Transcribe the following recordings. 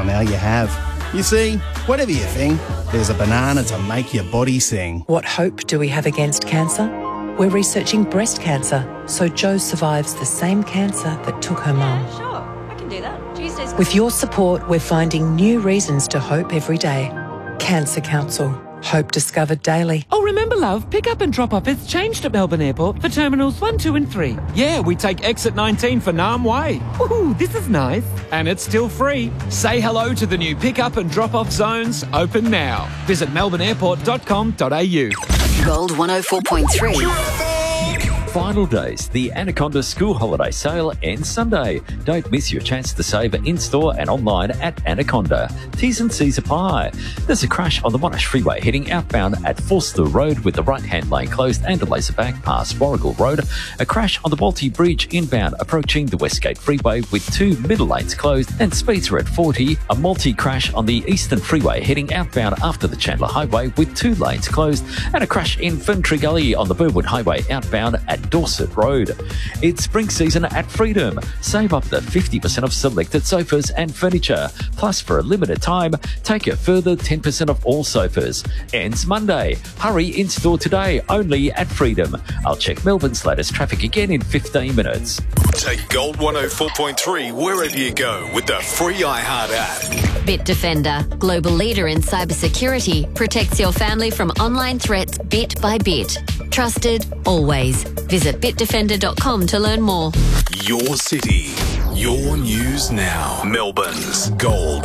now you have. You see, whatever you think, there's a banana to make your body sing. What hope do we have against cancer? We're researching breast cancer, so Jo survives the same cancer that took her mum. Yeah, sure. I can do that. Tuesdays. With your support, we're finding new reasons to hope every day. Cancer Council. Hope discovered daily. Oh, remember, love, pick up and drop off has changed at Melbourne Airport for Terminals 1, 2 and 3. Yeah, we take exit 19 for Nam Way. Woohoo, this is nice. And it's still free. Say hello to the new pick up and drop off zones, open now. Visit melbourneairport.com.au. Gold 104.3. Final days, the Anaconda School Holiday Sale ends Sunday. Don't miss your chance to save in-store and online at Anaconda. T's and C's apply. There's a crash on the Monash Freeway heading outbound at Forster Road with the right-hand lane closed and delays back past Warrigal Road. A crash on the Walty Bridge inbound approaching the Westgate Freeway with 2 middle lanes closed and speeds are at 40. A multi-crash on the Eastern Freeway heading outbound after the Chandler Highway with 2 lanes closed. And a crash in Ferntree Gully on the Burwood Highway outbound at Dorset Road. It's spring season at Freedom. Save up to 50% off selected sofas and furniture. Plus, for a limited time, take a further 10% off all sofas. Ends Monday. Hurry in store today, only at Freedom. I'll check Melbourne's latest traffic again in 15 minutes. Take Gold 104.3 wherever you go with the free iHeart app. Bitdefender, global leader in cybersecurity, protects your family from online threats bit by bit. Trusted, always. Visit bitdefender.com to learn more. Your city, your news now. Melbourne's Gold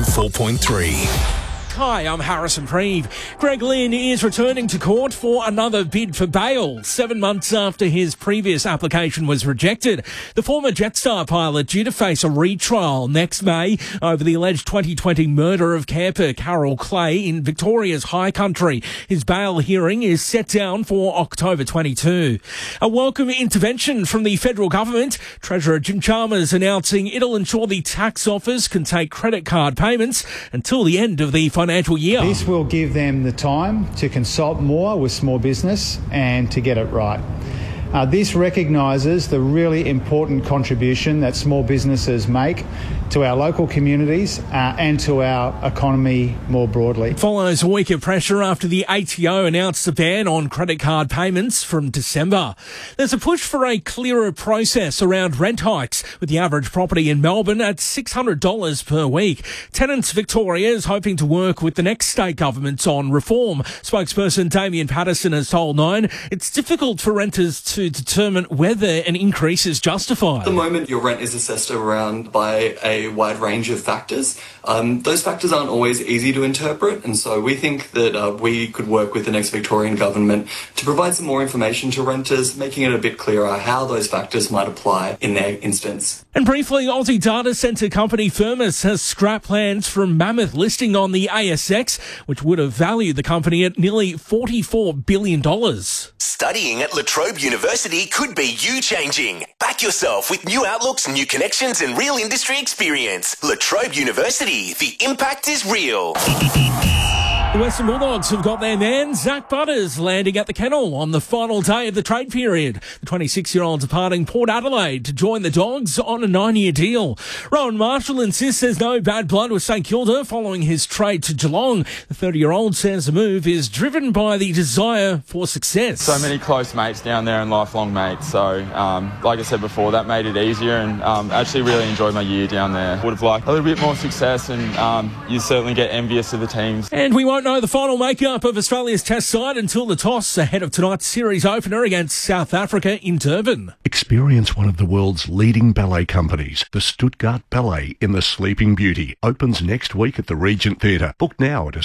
104.3. Hi, I'm Harrison Preeve. Greg Lynn is returning to court for another bid for bail, 7 months after his previous application was rejected. The former Jetstar pilot due to face a retrial next May over the alleged 2020 murder of camper Carol Clay in Victoria's High Country. His bail hearing is set down for October 22. A welcome intervention from the federal government. Treasurer Jim Chalmers announcing it'll ensure the tax office can take credit card payments until the end of the financial year. This will give them the time to consult more with small business and to get it right. This recognises the really important contribution that small businesses make to our local communities and to our economy more broadly. Follows a week of pressure after the ATO announced a ban on credit card payments from December. There's a push for a clearer process around rent hikes, with the average property in Melbourne at $600 per week. Tenants Victoria is hoping to work with the next state governments on reform. Spokesperson Damien Patterson has told Nine it's difficult for renters to determine whether an increase is justified. At the moment, your rent is assessed around by a wide range of factors. Those factors aren't always easy to interpret, and so we think that we could work with the next Victorian government to provide some more information to renters, making it a bit clearer how those factors might apply in their instance. And briefly, Aussie data centre company Firmus has scrapped plans for a mammoth listing on the ASX, which would have valued the company at nearly $44 billion. Studying at La Trobe University could be you changing. Back yourself with new outlooks, new connections and real industry experience. La Trobe University, the impact is real. The Western Bulldogs have got their man, Zach Butters, landing at the kennel on the final day of the trade period. The 26-year-old departing Port Adelaide to join the Dogs on a 9-year deal. Rowan Marshall insists there's no bad blood with St Kilda following his trade to Geelong. The 30-year-old says the move is driven by the desire for success. So many close mates down there and lifelong mates. So, like I said before, that made it easier and actually really enjoyed my year down there. Would have liked a little bit more success and you certainly get envious of the teams. And we won't know the final makeup of Australia's test side until the toss ahead of tonight's series opener against South Africa in Durban. Experience one of the world's leading ballet companies. The Stuttgart Ballet in The Sleeping Beauty opens next week at the Regent Theatre. Book now at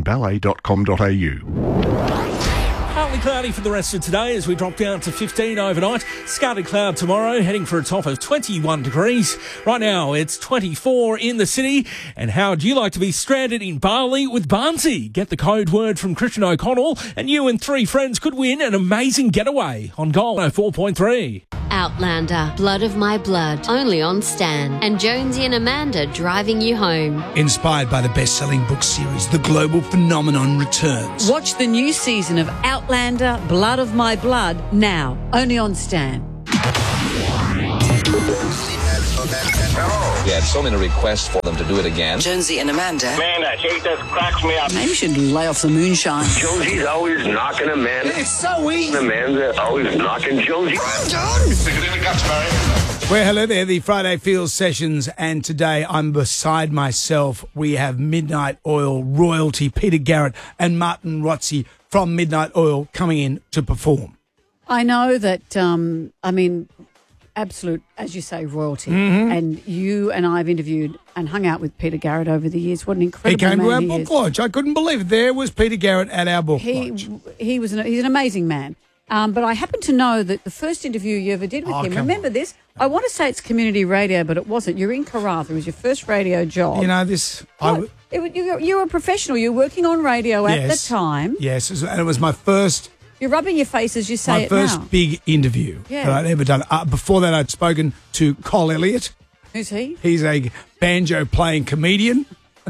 australianballet.com.au. Partly cloudy for the rest of today as we drop down to 15 overnight. Scattered cloud tomorrow, heading for a top of 21 degrees. Right now, it's 24 in the city. And how would you like to be stranded in Bali with Barnsey? Get the code word from Christian O'Connell, and you and 3 friends could win an amazing getaway on Gold 4.3. Outlander, Blood of My Blood, only on Stan. And Jonesy and Amanda driving you home. Inspired by the best-selling book series, the global phenomenon returns. Watch the new season of Outlander, Blood of My Blood, now, only on Stan. get so many requests for them to do it again. Jonesy and Amanda. Man, that chick just cracks me up. Maybe you should lay off the moonshine. Jonesy's always knocking Amanda. It's so easy. Amanda always knocking Jonesy. I'm done. Stick it in the guts, Barry. Well, hello there, the Friday Field Sessions, and today I'm beside myself. We have Midnight Oil royalty, Peter Garrett and Martin Rotzi from Midnight Oil coming in to perform. I know that, absolute, as you say, royalty. Mhm. And you and I have interviewed and hung out with Peter Garrett over the years. What an incredible He came to man our he book is. lodge. I couldn't believe it. There was Peter Garrett at our book lodge. He's an amazing man. But I happen to know that the first interview you ever did with him, come remember this? I want to say it's community radio, but it wasn't. You're in Karratha. It was your first radio job. You know, this... You were a professional. You were working on radio at the time. Yes, and it was my first... You're rubbing your face as you say My it first now. big interview Yeah. that I'd ever done. Before that, I'd spoken to Cole Elliott. Who's he? He's a banjo-playing comedian.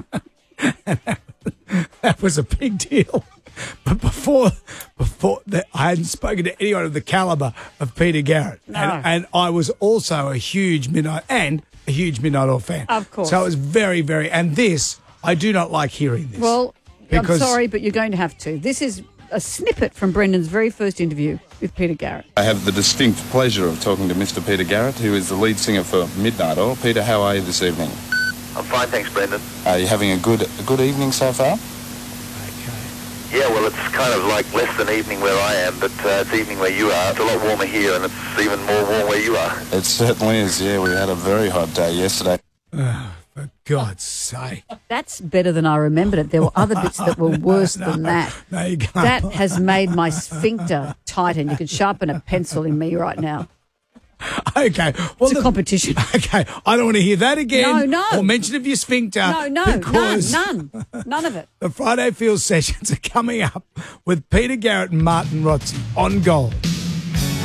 That was a big deal. But before that, I hadn't spoken to anyone of the calibre of Peter Garrett. No. And I was also a huge Midnight Oil fan. Of course. So it was very, very... And this, I do not like hearing this. Well, because I'm sorry, but you're going to have to. This is a snippet from Brendan's very first interview with Peter Garrett. I have the distinct pleasure of talking to Mr. Peter Garrett, who is the lead singer for Midnight Oil. Peter, how are you this evening? I'm fine, thanks, Brendan. Are you having a good evening so far? Yeah, well, it's kind of like less than evening where I am, but it's evening where you are. It's a lot warmer here, and it's even more warm where you are. It certainly is, yeah. We had a very hot day yesterday. For God's sake. That's better than I remembered it. There were other bits that were worse than that. No, you can't. That has made my sphincter tighten. You could sharpen a pencil in me right now. Okay. Well, it's a competition. Okay. I don't want to hear that again. No. Or mention of your sphincter. because none of it. The Friday Field Sessions are coming up with Peter Garrett and Martin Rotzi on Gold.